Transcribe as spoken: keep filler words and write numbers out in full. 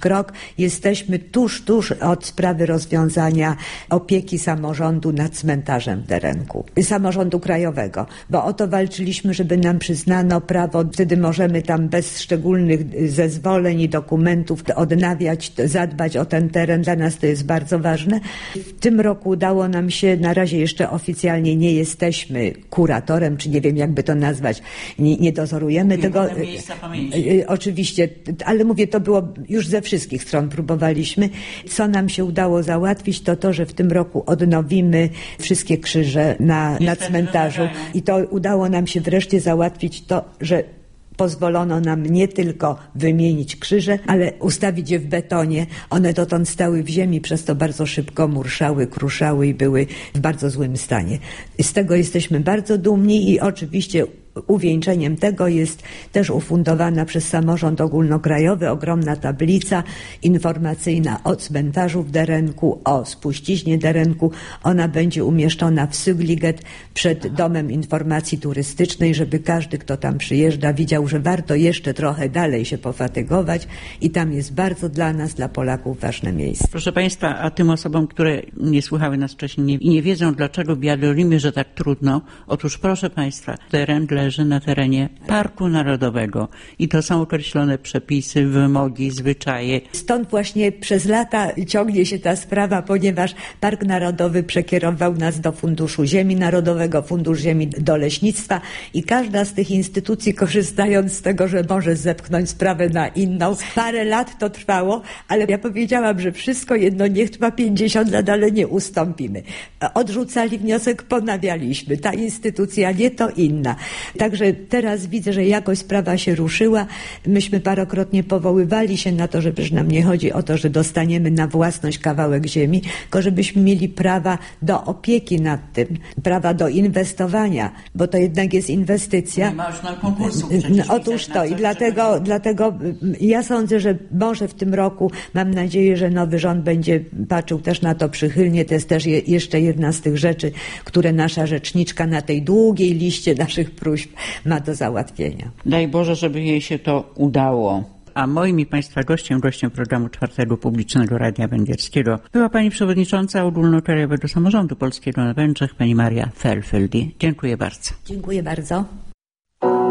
krok. Jesteśmy tuż, tuż od sprawy rozwiązania opieki samorządu nad cmentarzem w Derenku. Samorządu krajowego, bo o to walczyliśmy, żeby nam przyznano prawo. Wtedy możemy tam bez szczególnych zezwoleń i dokumentów odnawiać, zadbać o ten teren. Dla nas to jest bardzo ważne. W tym roku udało nam się, na razie jeszcze oficjalnie nie jesteśmy kuratorem, czy nie wiem jakby to nazwać, nie, nie dozorujemy tego. Miejsca pamięci. Oczywiście, ale mówię, to było już ze wszystkich stron próbowaliśmy. Co nam się udało załatwić, to to, że w tym roku odnowimy wszystkie krzyże na, na cmentarzu i to udało nam się wreszcie załatwić to, że pozwolono nam nie tylko wymienić krzyże, ale ustawić je w betonie. One dotąd stały w ziemi, przez to bardzo szybko murszały, kruszały i były w bardzo złym stanie. Z tego jesteśmy bardzo dumni i oczywiście uwieńczeniem tego jest też ufundowana przez samorząd ogólnokrajowy ogromna tablica informacyjna o cmentarzu w Derenku, o spuściźnie Derenku. Ona będzie umieszczona w Sygliget przed Domem Informacji Turystycznej, żeby każdy, kto tam przyjeżdża, widział, że warto jeszcze trochę dalej się pofatygować i tam jest bardzo dla nas, dla Polaków ważne miejsce. Proszę Państwa, a tym osobom, które nie słuchały nas wcześniej i nie, nie wiedzą, dlaczego w Jadolimie, że tak trudno, otóż proszę Państwa, teren leży na terenie Parku Narodowego i to są określone przepisy, wymogi, zwyczaje. Stąd właśnie przez lata ciągnie się ta sprawa, ponieważ Park Narodowy przekierował nas do Funduszu Ziemi Narodowego, Fundusz Ziemi do Leśnictwa i każda z tych instytucji, korzystając z tego, że może zepchnąć sprawę na inną, parę lat to trwało, ale ja powiedziałam, że wszystko jedno niech trwa pięćdziesiąt lat, ale nie ustąpimy. Odrzucali wniosek, ponawialiśmy. Ta instytucja nie, to inna. Także teraz widzę, że jakoś sprawa się ruszyła. Myśmy parokrotnie powoływali się na to, że przecież nam nie chodzi o to, że dostaniemy na własność kawałek ziemi, tylko żebyśmy mieli prawa do opieki nad tym, prawa do inwestowania, bo to jednak jest inwestycja. Nie ma już na konkursu. Otóż to i dlatego, dlatego ja sądzę, że może w tym roku, mam nadzieję, że nowy rząd będzie patrzył też na to przychylnie. To jest też je, jeszcze jedna z tych rzeczy, które nasza rzeczniczka na tej długiej liście naszych próśb ma do załatwienia. Daj Boże, żeby jej się to udało. A moim i Państwa gościem, gościem programu Czwartego Publicznego Radia Węgierskiego była Pani Przewodnicząca Ogólnokrajowego Samorządu Polskiego na Węgrzech, Pani Maria Felfeldi. Dziękuję bardzo. Dziękuję bardzo.